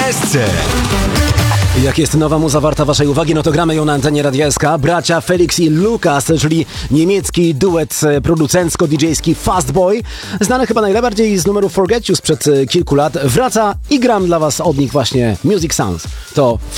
SC. Jak jest nowa muza warta waszej uwagi, no to gramy ją na antenie Radia SK. Bracia Felix i Lukas, czyli niemiecki duet producencko-djski Fast Boy, znany chyba najbardziej z numeru Forget You sprzed kilku lat, wraca i gram dla was od nich właśnie Music Sounds. To